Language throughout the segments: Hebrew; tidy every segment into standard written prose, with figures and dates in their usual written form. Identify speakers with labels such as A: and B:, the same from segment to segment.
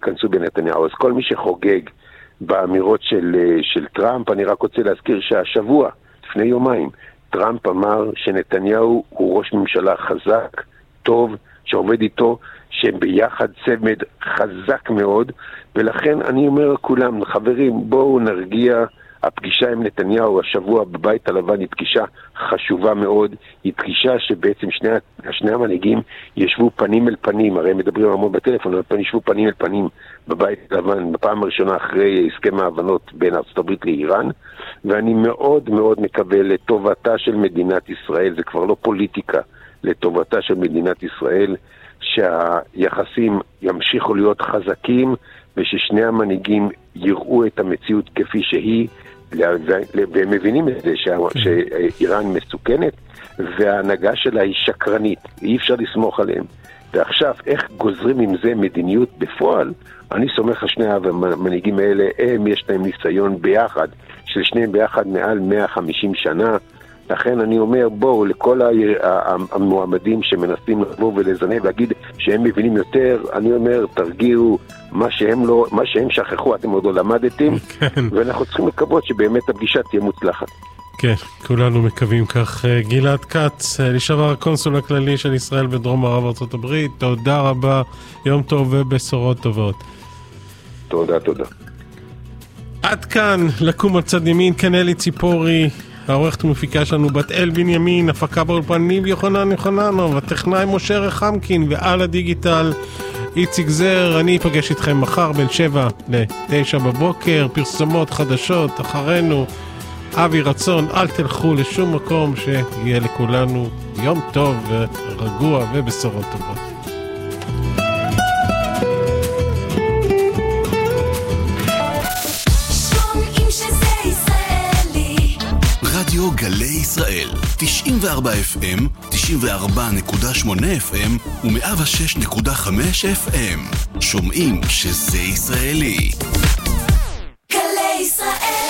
A: ייכנסו בנתניהו. אז כל מי שחוגג באמירות של טראמפ, אני רק רוצה להזכיר שהשבוע, לפני יומיים, טראמפ אמר שנתניהו הוא ראש ממשלה חזק, טוב, שעובד איתו, שהם ביחד צמד חזק מאוד, ולכן אני אומר לכולם, חברים, בואו נרגיע. הפגישה עם נתניהו השבוע בבית הלבן היא פגישה חשובה מאוד, היא פגישה שבעצם שני המנהיגים ישבו פנים אל פנים, הרי הם מדברים המון בטלפון, אבל ישבו פנים אל פנים בבית הלבן בפעם הראשונה אחרי הסכם ההבנות בין ארצות הברית לאיראן, ואני מאוד מאוד מקווה לטובתה של מדינת ישראל, זה כבר לא פוליטיקה, לטובתה של מדינת ישראל, שהיחסים ימשיכו להיות חזקים, וששני המנהיגים יראו את המציאות כפי שהיא, והם מבינים את זה שאיראן מסוכנת, וההנהגה שלה היא שקרנית, אי אפשר לסמוך עליהם. ועכשיו, איך גוזרים עם זה מדיניות בפועל? אני סומך על שני המנהיגים האלה, יש להם ניסיון ביחד, של שניהם ביחד מעל 150 שנה, לכן אני אומר, בואו, לכל המועמדים שמנסים לבוא ולזנב, להגיד שהם מבינים יותר, אני אומר, תרגיעו, מה שהם שכחו, אתם עוד לא למדתם, ואנחנו צריכים לקוות שבאמת הפגישה תהיה מוצלחת.
B: כן, כולנו מקווים כך. גלעד כץ, לשעבר הקונסול הכללי של ישראל בדרום מערב ארצות הברית, תודה רבה, יום טוב ובשורות טובות.
A: תודה, תודה.
B: עד כאן, לקום על צד ימין, כנלי ציפורי, העורכת ומפיקה שלנו בת אל בנימין, הפקה באולפן ניב יוחננוב, הטכנאי משה רחמקין, ועל הדיגיטל איציק זר. אני אפגש איתכם מחר בין 7 ל-9 בבוקר, פרסומות חדשות אחרינו. אבי רצון, אל תלכו לשום מקום, שיהיה לכולנו יום טוב ורגוע ובשורות טובות.
C: רדיו גלי ישראל, 94 FM, 94.8 FM ו106.5 FM. שומעים שזה ישראלי. גלי ישראל.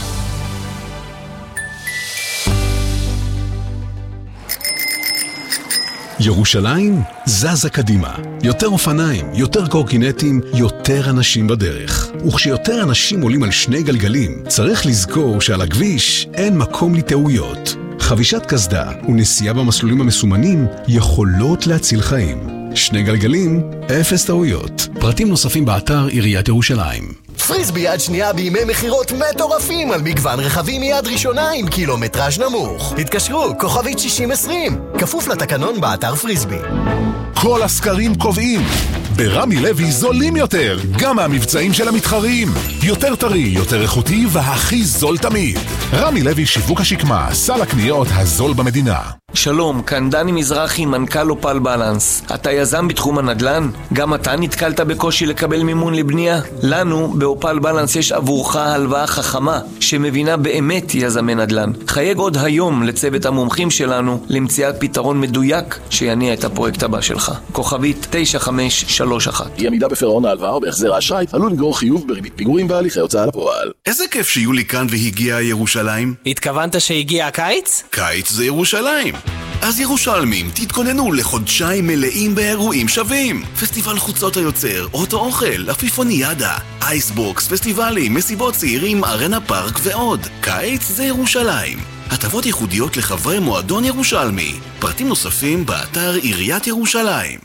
C: ירושלים זזה קדימה. יותר אופניים, יותר קורקינטים, יותר אנשים בדרך. וכשיותר אנשים עולים על שני גלגלים, צריך לזכור שעל הכביש אין מקום לטעויות. חבישת קסדה ונסיעה במסלולים המסומנים יכולות להציל חיים. שני גלגלים, אפס טעויות. פרטים נוספים באתר עיריית ירושלים.
D: פריסבי יד שנייה בימי מחירות מטורפים על מגוון רכבים מיד ראשונה עם קילומטראז' נמוך. התקשרו, כוכבית 6020, כפוף לתקנון באתר פריסבי.
E: כל הסקרים קובעים, ברמי לוי זולים יותר, גם מהמבצעים של המתחרים. יותר טרי, יותר איכותי והכי זול תמיד. רמי לוי שיווק השקמה, סל הקניות הזול במדינה.
F: שלום, כאן דני מזרחי, מנכ"ל אופל בלנס. אתה יזם בתחום הנדל"ן? גם אתה נתקלת בקושי לקבל מימון לבנייה? לנו באופל בלנס יש עבורך הלוואה חכמה שמבינה באמת יזמי נדל"ן. חייג עוד היום לצוות המומחים שלנו למציאת פתרון מדויק שיניע את הפרויקט הבא שלך. כוכבית 9531.
G: אי עמידה בפירעון ההלוואה או בהחזר האשראי עלול לגרור חיוב בריבית פיגורים בהליכי הוצאה לפועל.
C: איזה כיף שיולי כאן והגיע ירושלים.
H: התכוונת שהגיע הקיץ?
C: קיץ זה ירושלים. אז ירושלמים, תתכוננו לחודשיים מלאים באירועים שווים. פסטיבל חוצות היוצר, אוטו אוכל, אפיפוניאדה, אייסבוקס, פסטיבלים, מסיבות צעירים, ארנה פארק ועוד. קיץ זה ירושלים. הטבות ייחודיות לחברי מועדון ירושלמי. פרטים נוספים באתר עיריית ירושלים.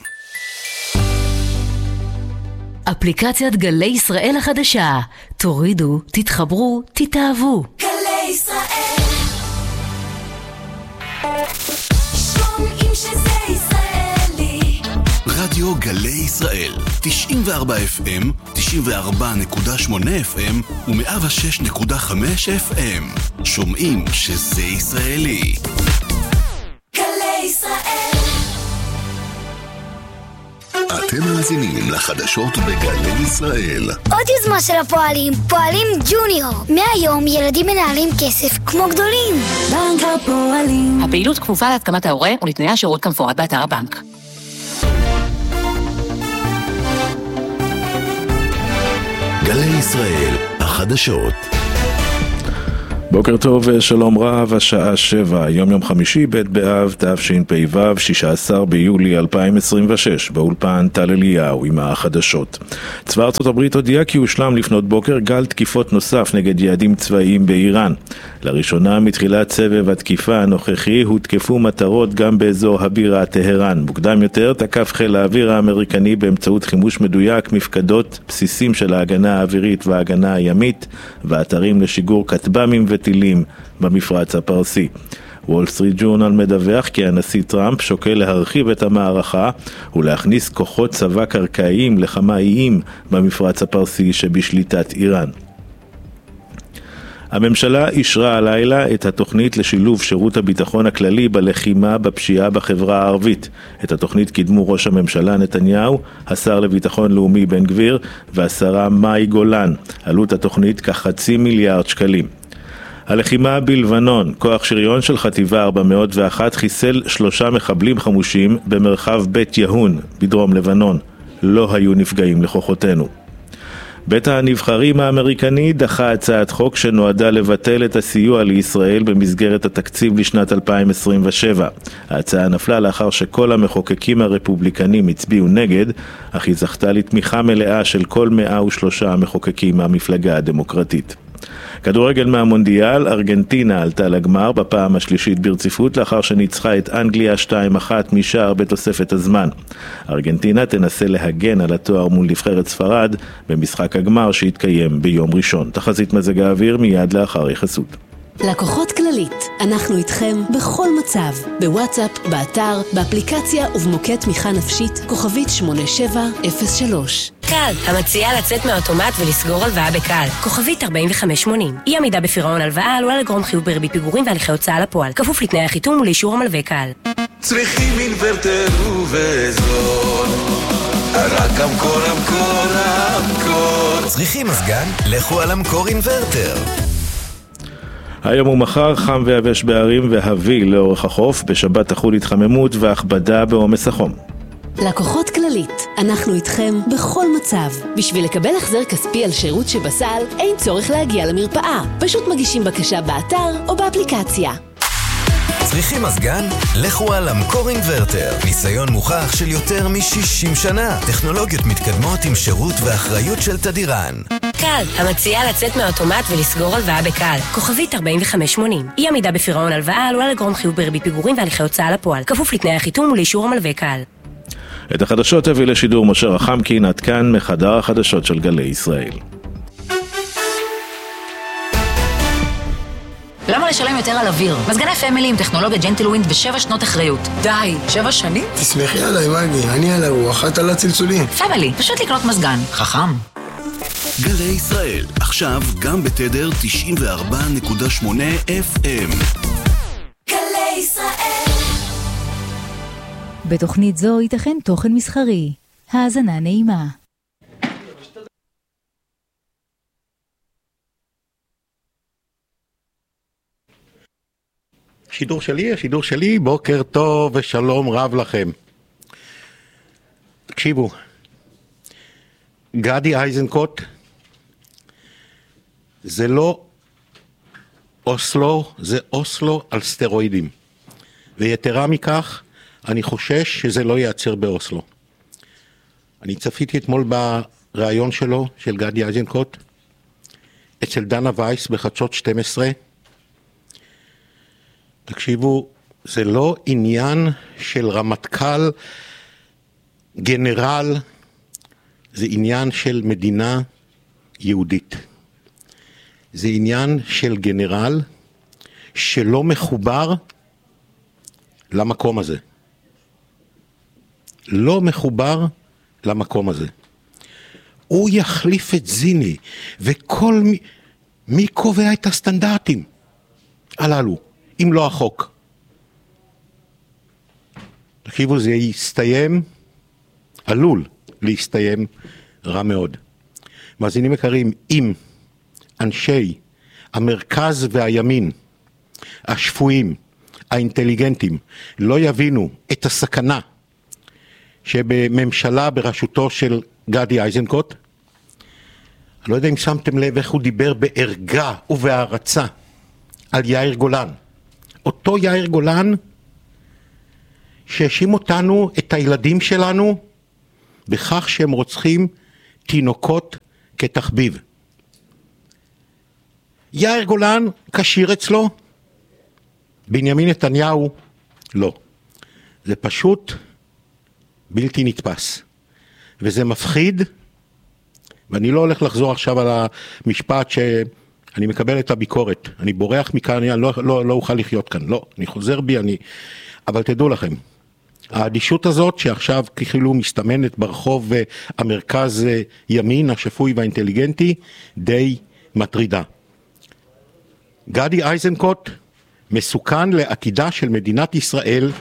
I: אפליקציית גלי ישראל החדשה. תורידו, תתחברו, תתאהבו.
J: גלי ישראל. שומעים שזה ישראלי.
C: רדיו גלי ישראל, 94 FM, 94.8 FM ו106.5 FM. שומעים שזה ישראלי.
J: גלי ישראל.
C: אתם מאזינים לחדשות בגלי ישראל.
K: עוד יוזמה של הפועלים, פועלים ג'וניור. מהיום ילדים מנהלים כסף כמו גדולים.
I: בנק הפועלים.
L: הפעילות כפופה להתקמת ההורה ולתנאי השירות כמפורט באתר הבנק.
C: גלי ישראל, החדשות.
M: בוקר טוב, שלום רב, השעה 7, יום חמישי, ב' באב, תשפ"ו, 16 ביולי 2026, באולפן טל אליהו עם החדשות. צבא ארצות הברית הודיע כי הושלם לפנות בוקר גל תקיפות נוסף נגד יעדים צבאיים באיראן. לראשונה מתחילת סבב התקיפה הנוכחי הותקפו מטרות גם באזור הבירה טהרן. מוקדם יותר תקף חיל האוויר האמריקני באמצעות חימוש מדויק מפקדות, בסיסים של ההגנה האווירית וההגנה הימית ואתרים לשיגור כטב"מים וטילים במפרץ הפרסי. וול סטריט ג'ורנל מדווח כי הנשיא טראמפ שוקל להרחיב את המערכה ולהכניס כוחות צבא קרקעיים לכמה איים במפרץ הפרסי שבשליטת איראן. הממשלה אישרה הלילה את התוכנית לשילוב שירות הביטחון הכללי בלחימה בפשיעה בחברה הערבית. את התוכנית קידמו ראש הממשלה נתניהו, השר לביטחון לאומי בן גביר והשרה מאי גולן. עלות התוכנית כ500 מיליארד שקלים. הלחימה בלבנון, כוח שריון של חטיבה 401 חיסל 3 מחבלים חמושים במרחב בית יהון בדרום לבנון. לא היו נפגעים לכוחותינו. בית הנבחרים האמריקני דחה הצעת חוק שנועדה לבטל את הסיוע לישראל במסגרת התקציב לשנת 2027. ההצעה נפלה לאחר שכל המחוקקים הרפובליקנים הצביעו נגד, אך היא זכתה לתמיכה מלאה של כל 103 המחוקקים מהמפלגה הדמוקרטית. כדורגל מהמונדיאל, ארגנטינה עלתה לגמר בפעם השלישית ברציפות לאחר שניצחה את אנגליה 2-1 משער בתוספת הזמן. ארגנטינה תנסה להגן על התואר מול נבחרת ספרד במשחק הגמר שהתקיים ביום ראשון. תחזית מזג האוויר מיד לאחר יחסות.
I: לקוחות כללית, אנחנו איתכם בכל מצב, בוואטסאפ, באתר, באפליקציה ובמוקד תמיכה נפשית, כוכבית 8703.
N: קל, המציעה לצאת מהאוטומט ולסגור הלוואה בקל, כוכבית 4580. אי עמידה בפירעון הלוואה עלולה לגרום חיוב בריבית פיגורים והליכי הוצאה לפועל, כפוף לתנאי החיתום ולאישור המלווה קל.
O: צריכים אינוורטר ובזול, רק המקור.
D: צריכים מזגן? לכו על המקור אינוורטר.
M: היום ומחר חם ויבש בערים והביא לאורך החוף, בשבת תחול התחממות והכבדה בעומס החום.
I: לקוחות כללית, אנחנו איתכם בכל מצב. בשביל לקבל החזר כספי על שירות שבסל, אין צורך להגיע למרפאה. פשוט מגישים בקשה באתר או באפליקציה.
D: צריכים מזגן? לכו על המקור אינוורטר. ניסיון מוכח של יותר מ-60 שנה. טכנולוגיות מתקדמות עם שירות ואחריות של תדירן.
N: קל, המציעה לצאת מהאוטומט ולסגור הלוואה בקל, כוכבית 4580. אי עמידה בפירעון הלוואה עלולה לגרום חיוב בריבית פיגורים והליכי הוצאה לפועל, כפוף לתנאי החיתום ולאישור המלווה קל.
M: את החדשות הביא לשידור משה רחמקין, עד כאן מחדר החדשות של גלי ישראל.
L: למה לשלם יותר על אוויר? מזגני פמילי עם טכנולוגיה ג'נטלווינד ו7 שנות אחריות. די, 7 שנים?
P: תסמכי עליי, מגי, אני על הרוח, את על הצלצולים.
L: פמילי, פשוט לקנות מזגן. חכם.
C: גלי ישראל, עכשיו גם בתדר 94.8 FM.
J: גלי ישראל.
Q: בתוכנית זו ייתכן תוכן מסחרי. האזנה נעימה.
B: השידור שלי, בוקר טוב ושלום רב לכם. תקשיבו, גדי איזנקוט זה לא אוסלו, זה אוסלו על סטרואידים. ויתרה מכך, אני חושש שזה לא ייעצר באוסלו. אני צפיתי אתמול ברעיון שלו, של גדי איזנקוט, אצל דנה וייס בחדשות 12. תקשיבו, זה לא עניין של רמטכ"ל, גנרל, זה עניין של מדינה יהודית. זה עניין של גנרל שלא מחובר למקום הזה. לא מחובר למקום הזה. הוא יחליף את זיני, וכל מי קובע את הסטנדרטים הללו, אם לא החוק. תקשיבו, זה יסתיים, עלול להסתיים רע מאוד. מאזינים יקרים, אם אנשי המרכז והימין, השפויים, האינטליגנטים, לא יבינו את הסכנה שבממשלה בראשותו של גדי איזנקוט, אני לא יודע אם שמתם לב איך הוא דיבר בערגה ובהערצה
R: על יאיר גולן. אותו יאיר גולן שהאשים אותנו, את הילדים שלנו, בכך שהם רוצחים תינוקות כתחביב. יאיר גולן כשיר אצלו, בנימין נתניהו לא. זה פשוט בלתי נתפס. וזה מפחיד, ואני לא הולך לחזור עכשיו על המשפט שאני מקבל את הביקורת. אני בורח מכאן, אני לא אוכל לחיות כאן. לא, אני חוזר בי, אבל תדעו לכם, האדישות הזאת שעכשיו כאילו מסתמנת ברחוב המרכז ימין, השפוי והאינטליגנטי, די מטרידה. גדי איזנקוט מסוכן לעתידה של מדינת ישראל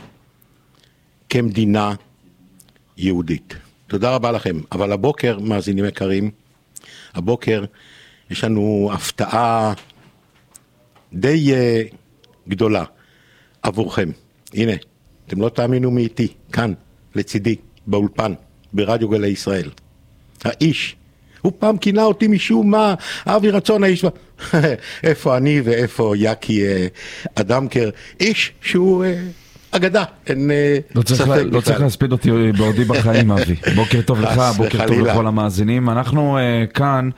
R: כמדינה יהודית. תודה רבה לכם. אבל הבוקר, מאזינים יקרים, הבוקר יש לנו הפתעה די גדולה עבורכם. הנה, אתם לא תאמינו מי איתי, כאן, לצידי, באולפן, ברדיו גלי ישראל. האיש, הוא פעם כינה אותי משום מה, אבי רצון האיש, איפה אני ואיפה יקי אדמקר, איש שהוא אגדה, אין ספק בכלל.
S: לא צריך להספיד אותי בעודי בחיים, אבי. בוקר טוב לך, בוקר טוב לכל המאזינים. אנחנו כאן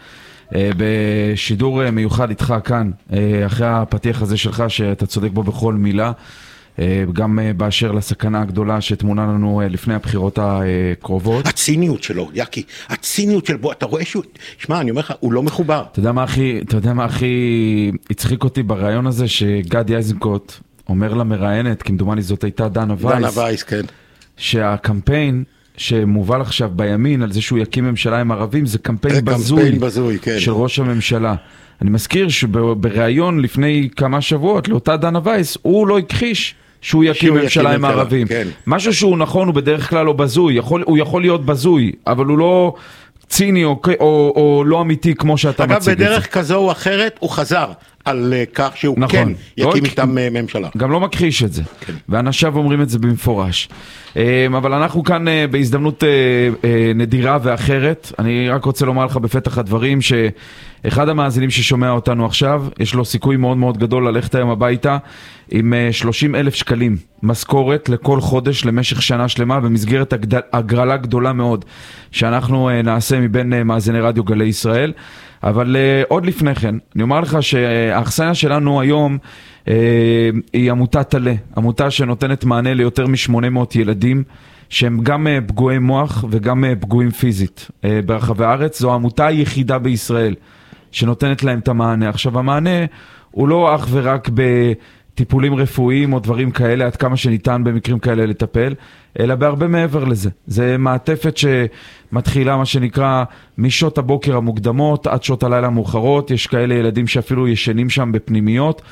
S: בשידור מיוחד איתך כאן, אחרי הפתיח הזה שלך שאתה צודק בו בכל מילה, גם באשר לסכנה הגדולה שתמונה לנו לפני הבחירות הקרובות.
R: הציניות שלו, יקי, הציניות שלו, אתה רואה שהוא, שמע, אני אומר לך, הוא לא מחובר.
S: אתה יודע מה הכי הצחיק אותי ברעיון הזה, שגדי איזנקוט אומר למראיינת, כמדומני זאת הייתה דנה וייס.
R: דנה וייס, כן.
S: שהקמפיין שמובל עכשיו בימין על זה שהוא יקים ממשלה עם ערבים, זה קמפיין בזוי
R: כן.
S: של ראש הממשלה. אני מזכיר שבראיון לפני כמה שבועות לאותה דנה וייס, הוא לא הכחיש שהוא יקים ממשלה עם ערבים. כן. משהו שהוא נכון, הוא בדרך כלל לא בזוי, הוא יכול להיות בזוי, אבל הוא לא ציני או לא אמיתי כמו שאתה מציג את זה.
R: אגב, בדרך כזו או אחרת הוא חזר על כך שהוא נכון. כן יקים איתם ממשלה.
S: גם לא מכחיש את זה, כן. ואנשיו אומרים את זה במפורש. אבל אנחנו כאן בהזדמנות נדירה ואחרת. אני רק רוצה לומר לך בפתח הדברים שאחד המאזינים ששומע אותנו עכשיו, יש לו סיכוי מאוד מאוד גדול ללכת היום הביתה עם 30,000 שקלים משכורת לכל חודש למשך שנה שלמה, במסגרת הגרלה גדולה מאוד שאנחנו נעשה מבין מאזיני רדיו גלי ישראל. אבל עוד לפני כן, אני אומר לך שהאכסניה שלנו היום היא עמותת תלה, עמותה שנותנת מענה ליותר מ-800 ילדים שהם גם פגועי מוח וגם פגועים פיזית ברחבי הארץ. זו העמותה היחידה בישראל שנותנת להם את המענה. עכשיו, המענה הוא לא אך ורק בטיפולים רפואיים או דברים כאלה, עד כמה שניתן במקרים כאלה לטפל, אלא בהרבה מעבר לזה. זה מעטפת שמתחילה מה שנקרא משעות הבוקר המוקדמות עד שעות הלילה המאוחרות. יש כאלה ילדים שאפילו ישנים שם בפנימיות,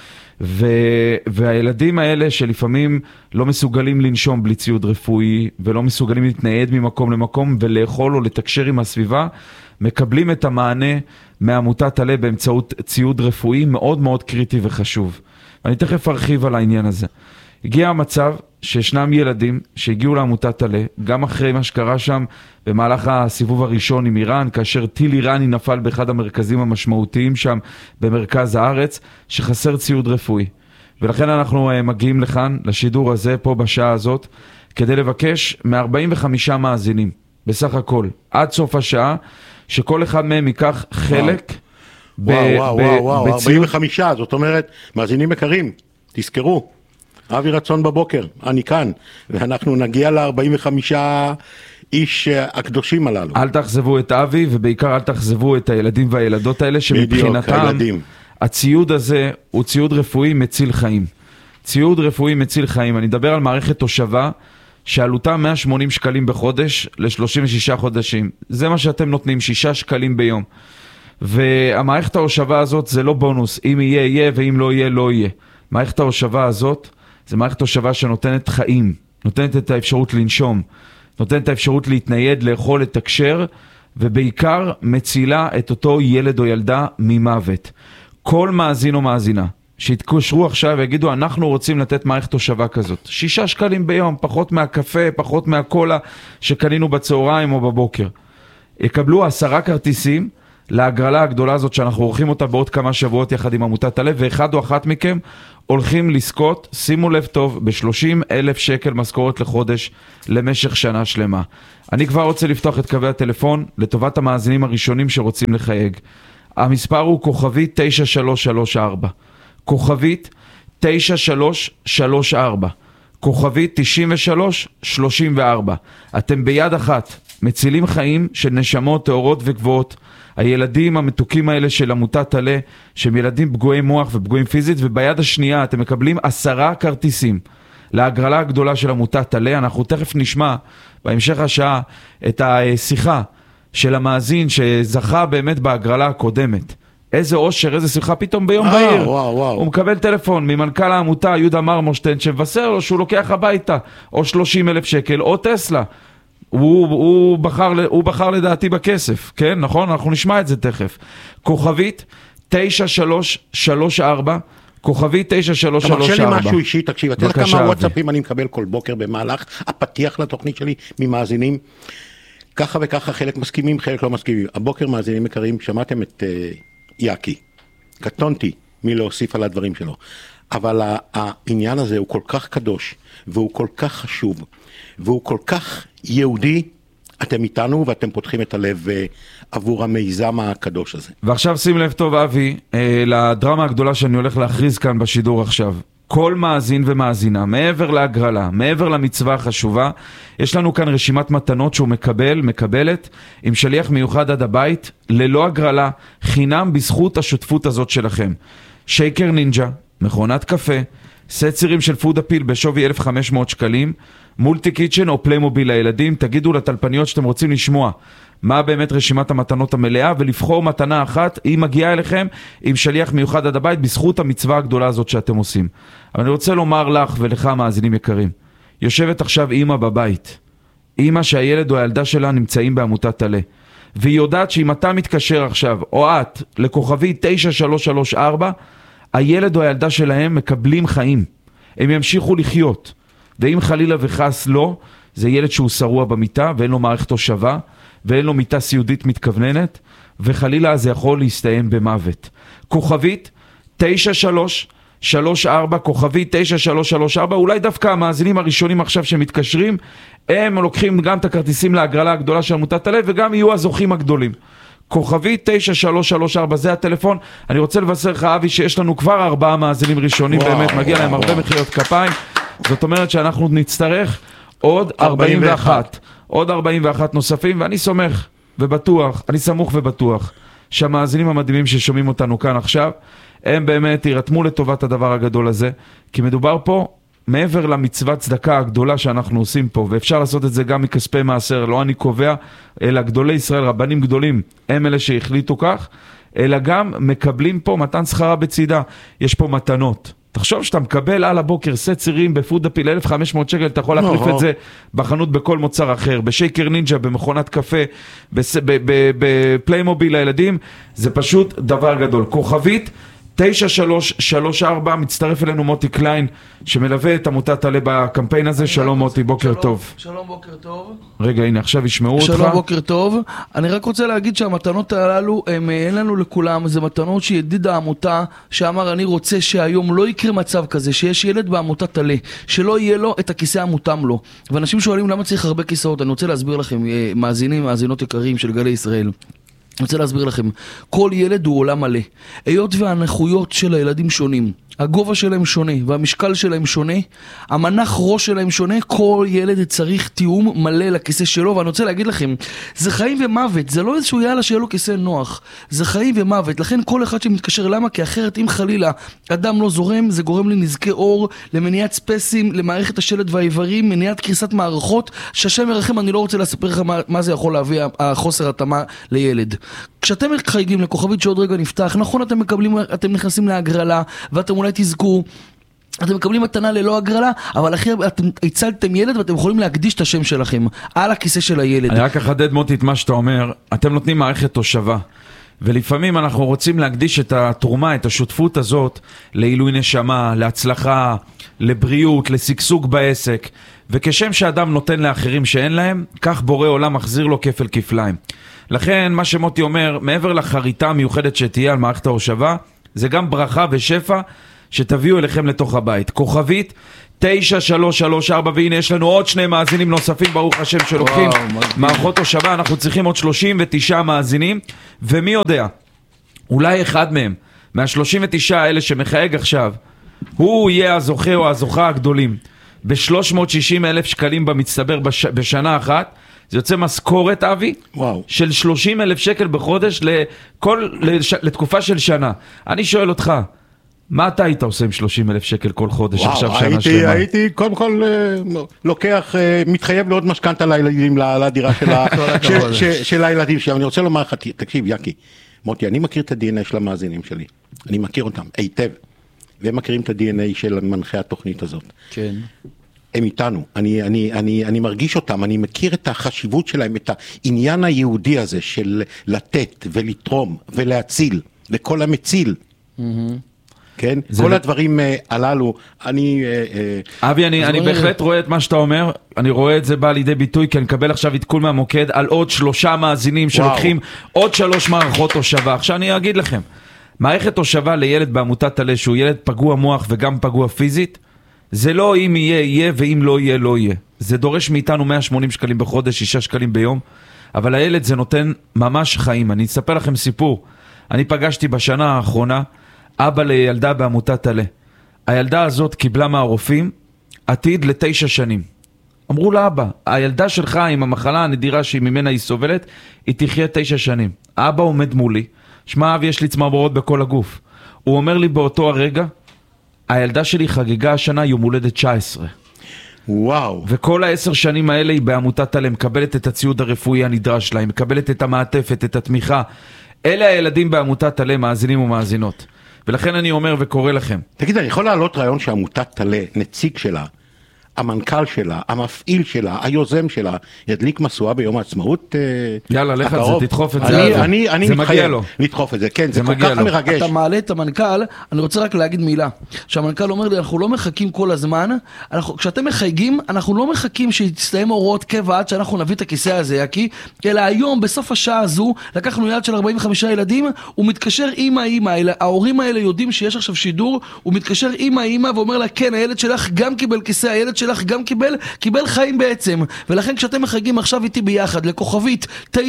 S: והילדים האלה שלפעמים לא מסוגלים לנשום בלי ציוד רפואי, ולא מסוגלים להתנייד ממקום למקום ולאכול או לתקשר עם הסביבה, מקבלים את המענה מעמותת תלה באמצעות ציוד רפואי מאוד מאוד קריטי וחשוב. אני תכף ארחיב על העניין הזה. הגיע המצב שישנם ילדים שהגיעו לעמותת תלה, גם אחרי מה שקרה שם במהלך הסיבוב הראשון עם איראן, כאשר טיל איראני נפל באחד המרכזים המשמעותיים שם במרכז הארץ, שחסר ציוד רפואי. ולכן אנחנו מגיעים לכאן, לשידור הזה, פה בשעה הזאת, כדי לבקש מ-45 מאזינים, בסך הכל, עד סוף השעה, שכל אחד מהם ייקח חלק
R: וואו, 45, זאת אומרת, מאזינים יקרים, תזכרו, אבי רצון בבוקר, אני כאן, ואנחנו נגיע ל-45 איש הקדושים הללו.
S: אל תחזבו את אבי, ובעיקר אל תחזבו את הילדים והילדות האלה, שמבחינתם הציוד הזה הוא ציוד רפואי מציל חיים. ציוד רפואי מציל חיים. אני מדבר על מערכת תושבה, שעלותה 180 שקלים בחודש ל-36 חודשים. זה מה שאתם נותנים, 6 שקלים ביום. והמערכת ההושבה הזאת זה לא בונוס, אם יהיה, יהיה, ואם לא יהיה, לא יהיה. מערכת ההושבה הזאת זה מערכת הושבה שנותנת חיים, נותנת את האפשרות לנשום, נותנת את האפשרות להתנייד, לאכול, לתקשר, ובעיקר מצילה את אותו ילד או ילדה ממוות. כל מאזין או מאזינה שהתקשרו עכשיו ויגידו, אנחנו רוצים לתת מערכת הושבה כזאת. 6 שקלים ביום, פחות מהקפה, פחות מהקולה שקנינו בצהריים או בבוקר. יקבלו 10 כרטיסים להגרלה הגדולה הזאת שאנחנו עורכים אותה בעוד כמה שבועות יחד עם עמותת הלב, ואחד או אחת מכם הולכים לזכות, שימו לב טוב, ב-30,000 שקל משכורת לחודש למשך שנה שלמה. אני כבר רוצה לפתוח את קווי הטלפון לטובת המאזינים הראשונים שרוצים לחייג. המספר הוא כוכבית 9334. כוכבית 9334. כוכבית 9334. אתם ביד אחת מצילים חיים של נשמות טהורות וגבוהות. הילדים המתוקים האלה של עמותת עלה, שהם ילדים פגועי מוח ופגועים פיזית, וביד השנייה אתם מקבלים 10 כרטיסים להגרלה הגדולה של עמותת עלה. אנחנו תכף נשמע בהמשך השעה את השיחה של המאזין שזכה באמת בהגרלה הקודמת. איזה אושר, איזה שיחה פתאום ביום בהיר. הוא מקבל טלפון ממנכ"ל העמותה יהודה מרמושטיין שמבשר לו שהוא לוקח הביתה או 30,000 שקל או טסלה. הוא בחר לדעתי בכסף, כן? נכון? אנחנו נשמע את זה תכף. כוכבית 9334, כוכבית 9334.
R: אתה מרשה לי משהו אישי, תקשיב, אתה יודע כמה וואטסאפים אני מקבל כל בוקר במהלך הפתיח לתוכנית שלי ממאזינים, ככה וככה, חלק מסכימים, חלק לא מסכימים. הבוקר מאזינים יקרים, שמעתם את יאקי, קטונתי מי להוסיף על הדברים שלו, אבל העניין הזה הוא כל כך קדוש, והוא כל כך חשוב, והוא כל כך יהודי. אתם איתנו ואתם פותחים את הלב עבור המיזם הקדוש הזה.
S: ועכשיו שים לב טוב אבי, לדרמה הגדולה שאני הולך להכריז כאן בשידור עכשיו. כל מאזין ומאזינה, מעבר להגרלה, מעבר למצווה החשובה, יש לנו כאן רשימת מתנות שהוא מקבלת, עם שליח מיוחד עד הבית, ללא הגרלה, חינם בזכות השותפות הזאת שלכם. שייקר נינג'ה, מכונת קפה, סט צירים של פוד אפיל בשווי 1,500 שקלים, מולטי קיצ'ן או פליימוביל לילדים. תגידו לטלפניות שאתם רוצים לשמוע מה באמת רשימת המתנות המלאה, ולבחור מתנה אחת, היא מגיעה אליכם עם שליח מיוחד עד הבית, בזכות המצווה הגדולה הזאת שאתם עושים. אבל אני רוצה לומר לך ולך מאזינים יקרים, יושבת עכשיו אמא בבית, אמא שהילד או הילדה שלה נמצאים בעמותת עלה, והיא יודעת שאם אתה מתקשר עכשיו, או את, לכוכבי 9334, הילד או הילדה שלהם מקבלים חיים, הם ימשיכו לחיות. ואם חלילה וחס לא, זה ילד שהוא שרוע במיטה, ואין לו מערכת הושבה, ואין לו מיטה סיעודית מתכווננת, וחלילה זה יכול להסתיים במוות. כוכבית 9334, כוכבית 9334, אולי דווקא המאזינים הראשונים עכשיו שמתקשרים, הם לוקחים גם את הכרטיסים להגרלה הגדולה של עמותת הלב, וגם יהיו הזוכים הגדולים. כוכבית 9334, זה הטלפון. אני רוצה לבשר לך אבי שיש לנו כבר 4 מאזינים ראשונים, באמת מגיע להם הרבה מחיאות כפיים. זאת אומרת שאנחנו נצטרך עוד 41, עוד 41 נוספים, ואני סומך ובטוח, אני סמוך ובטוח שהמאזינים המדהימים ששומעים אותנו כאן עכשיו, הם באמת ירתמו לטובת הדבר הגדול הזה, כי מדובר פה מעבר למצוות צדקה הגדולה שאנחנו עושים פה, ואפשר לעשות את זה גם מכספי מעשר, לא אני קובע, אלא גדולי ישראל, רבנים גדולים, הם אלה שהחליטו כך, אלא גם מקבלים פה מתן שכרה בצידה. יש פה מתנות. תחשוב שאתה מקבל על הבוקר סט צירים בפוד אפיל 1,500 שקל, אתה יכול להחליף את זה בחנות בכל מוצר אחר, בשייקר נינג'ה, במכונת קפה, בפליימוביל לילדים, זה פשוט דבר גדול. כוכבית 9334, מצטרף אלינו מוטי קליין, שמלווה את עמותת עלה בקמפיין הזה. שלום מוטי, בוקר טוב.
T: שלום, בוקר טוב.
S: רגע, הנה, עכשיו ישמעו אותך.
T: שלום, בוקר טוב. אני רק רוצה להגיד שהמתנות הללו, אין לנו לכולם, זה מתנות שידיד העמותה, שאמר אני רוצה שהיום לא יקרה מצב כזה, שיש ילד בעמותת עלה, שלא יהיה לו את הכיסא המותאם לו. ואנשים שואלים למה צריך הרבה כיסאות, אני רוצה להסביר לכם, מאזינים, מאזינות יקרים של גלי ישראל. אני רוצה להסביר לכם, כל ילד הוא עולם מלא. היות והנכויות של הילדים שונים, הגובה שלהם שונה והמשקל שלהם שונה, המנח ראש שלהם שונה, כל ילד צריך תיאום מלא לכיסא שלו. ואני רוצה להגיד לכם, זה חיים ומוות, זה לא איזשהו יאללה שיהיה לו כיסא נוח, זה חיים ומוות. לכן כל אחד שמתקשר, למה? כי אחרת אם חלילה אדם לא זורם, זה גורם לנזקי אור, למניעת ספסים, למערכת השלד והאיברים, מניעת קריסת מערכות, שהשם ירחם. אני לא רוצה לספר לך מה זה יכול להביא החוסר התאמה לילד. כשאתם חייגים לכוכבית שעוד רגע נפתח, נכון, אתם נכנסים להגרלה, ואתם אולי תזכו, אתם מקבלים מתנה ללא הגרלה, אבל אחרי אתם הצלתם ילד ואתם יכולים להקדיש את השם שלכם על הכיסא של הילד.
S: אני רק אחדד מוטי את מה שאתה אומר, אתם נותנים מערכת תושבה, ולפעמים אנחנו רוצים להקדיש את התרומה, את השותפות הזאת, לעילוי נשמה, להצלחה, לבריאות, לסגסוג בעסק, וכשם שאדם נותן לאחרים שאין להם, כך בורא עולם מחזיר לו כפל כפליים. לכן מה שמוטי אומר, מעבר לחריטה המיוחדת שתהיה על מערכת ההושבה, זה גם ברכה ושפע שתביאו אליכם לתוך הבית. כוכבית 9334, והנה יש לנו עוד 2 מאזינים נוספים, ברוך השם, שלוקחים מערכות הושבה. אנחנו צריכים עוד 39 מאזינים, ומי יודע, אולי אחד מהם, מה-39 האלה שמחייג עכשיו, הוא יהיה הזוכה או הזוכה הגדולים, ב-360,000 שקלים במצטבר בשנה אחת. זה יוצא משכורת, אבי, של 30,000 שקל בחודש לתקופה של שנה. אני שואל אותך, מה אתה היית עושה עם 30,000 שקל כל חודש עכשיו שנה שלמה?
R: הייתי קודם כל לוקח, מתחייב לעוד משכנתה לילדים, לדירה של הילדים שלי. אני רוצה לומר לך, תקשיב יקי, מוטי, אני מכיר את ה-DNA של המאזינים שלי, אני מכיר אותם היטב, והם מכירים את ה-DNA של מנחה התוכנית הזאת.
T: כן.
R: הם איתנו, אני מרגיש אותם, אני מכיר את החשיבות שלהם, את העניין היהודי הזה של לתת ולתרום ולהציל, לכל המציל. כן? כל הדברים הללו,
S: אבי, אני בהחלט רואה את מה שאתה אומר, אני רואה את זה בא לידי ביטוי, כי אני מקבל עכשיו עדכון מהמוקד על עוד 3 מאזינים שלוקחים עוד 3 מערכות הושבה. עכשיו אני אגיד לכם, מערכת הושבה לילד בעמותת עלה, שהוא ילד פגוע מוח וגם פגוע פיזית, זה לא אם יהיה, יהיה, ואם לא יהיה, לא יהיה. זה דורש מאיתנו 180 שקלים בחודש, 6 שקלים ביום, אבל הילד זה נותן ממש חיים. אני אספר לכם סיפור. אני פגשתי בשנה האחרונה אבא לילדה בעמותת עלה. הילדה הזאת קיבלה מהרופאים עתיד ל9 שנים. אמרו לה, אבא, הילדה שלך עם המחלה הנדירה שהיא ממנה היא סובלת, היא תחיה 9 שנים. האבא עומד מולי, שמע אבי, יש לי צמרמורות בכל הגוף. הוא אומר לי באותו הרגע, הילדה שלי חגגה השנה יום הולדת 19.
R: וואו.
S: וכל 10 שנים האלה היא בעמותת עלה, מקבלת את הציוד הרפואי הנדרש לה, מקבלת את המעטפת, את התמיכה. אלה הילדים בעמותת עלה, מאזינים ומאזינות. ולכן אני אומר וקורא לכם.
R: תגיד, אני יכול להעלות רעיון שעמותת עלה, נציג שלה, המנכ"ל שלה, המפעיל שלה, היוזם שלה, ידליק מסועה ביום העצמאות.
S: יאללה, לך על זה, תדחוף את זה.
R: אני מתחייב לדחוף את זה, כן, זה כל כך מרגש.
T: אתה מעלה את המנכ"ל, אני רוצה רק להגיד מילה. שהמנכ"ל אומר לי, אנחנו לא מחכים כל הזמן, כשאתם מחייגים, אנחנו לא מחכים שיסתיים הוראות קבע עד שאנחנו נביא את הכיסא הזה, יקי, אלא היום, בסוף השעה הזו, לקחנו ילד של 45 ילדים, הוא מתקשר עם האמא, ההורים האלה יודעים שיש עכשיו שידור, הוא מתקשר עם האמא ואומר לה, כן, הילד שלך גם קיבל כיסא, הילד שלך גם קיבל חיים בעצם. ולכן כשאתם מחייגים עכשיו איתי ביחד לכוכבית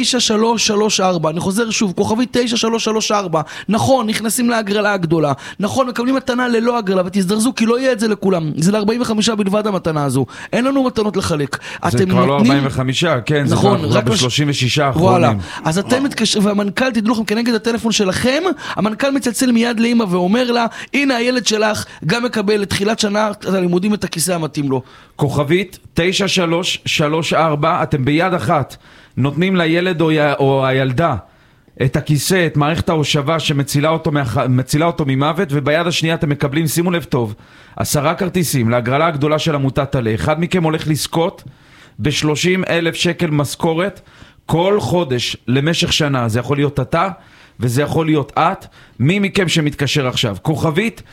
T: 9334, אני חוזר שוב, כוכבית 9334, נכון, נכנסים להגרלה הגדולה, נכון, מקבלים מתנה ללא הגרלה, ותזדרזו כי לא יהיה את זה לכולם, זה ל-45 בלבד המתנה הזו, אין לנו מתנות לחלק.
S: זה כבר לא 45, כן, זה כבר ב-36 האחרונים.
T: אז אתם מתקשרים, והמנכ"ל, תדעו לכם, כנגד הטלפון שלכם, המנכ"ל מצלצל מיד לאמא ואומר לה, הנה הילד שלך גם מקבל לתחילת שנה הלימודים את הכיסא המתאים לו.
S: כוכבית 9334, אתם ביד אחת נותנים לילד או הילדה את הכיסא, את מערכת ההושבה שמצילה אותו ממוות, וביד השנייה אתם מקבלים, שימו לב טוב, 10 כרטיסים להגרלה הגדולה של עמותת עלה. אחד מכם הולך לזכות ב-30,000 שקל משכורת כל חודש למשך שנה. זה יכול להיות אתה וזה יכול להיות את, מי מכם שמתקשר עכשיו. כוכבית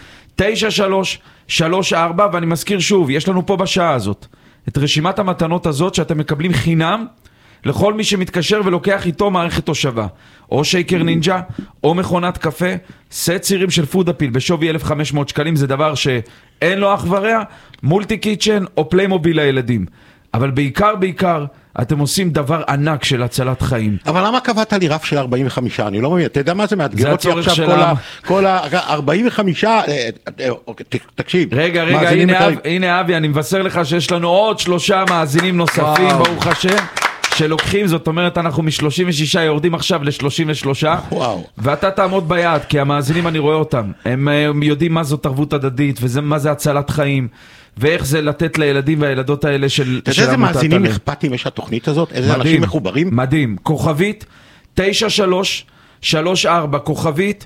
S: 9334, ואני מזכיר שוב, יש לנו פה בשעה הזאת את רשימת המתנות הזאת שאתם מקבלים חינם לכל מי שמתקשר ולוקח איתו מערכת הושבה, או שייקר נינג'ה, או מכונת קפה, סט צירים של פודאפיל בשווי 1,500 שקלים, זה דבר שאין לו אח ורע, מולטי קיצ'ן או פליימוביל לילדים. אבל בעיקר אתם עושים דבר ענק של הצלת חיים.
R: אבל למה קבעת לי רף של 45? אני לא מבין, אתה יודע מה זה מאתגר אותי עכשיו כל ה-45, תקשיב.
S: רגע, הנה אבי, אני מבשר לך שיש לנו עוד 3 מאזינים נוספים, ברוך השם, שלוקחים, זאת אומרת אנחנו מ-36 יורדים עכשיו ל-33, ואתה תעמוד ביד, כי המאזינים אני רואה אותם, הם יודעים מה זאת ערבות הדדית, ומה זה הצלת חיים, ואיך זה לתת לילדים והילדות האלה של עמותת עלה.
R: אתה יודע איזה מאזינים אכפתים יש התוכנית הזאת? איזה אנשים מחוברים?
S: מדהים. כוכבית 9334, כוכבית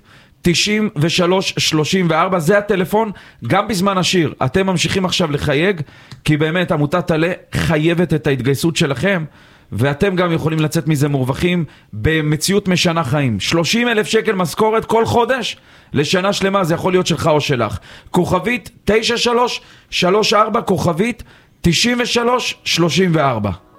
S: 9334, זה הטלפון, גם בזמן השיר. אתם ממשיכים עכשיו לחייג, כי באמת עמותת עלה חייבת את ההתגייסות שלכם, ואתם גם יכולים לצאת מזה מורווחים במציאות משנה חיים. 30,000 שקל משכורת כל חודש לשנה שלמה, זה יכול להיות שלך או שלך. כוכבית 9334, כוכבית 9334.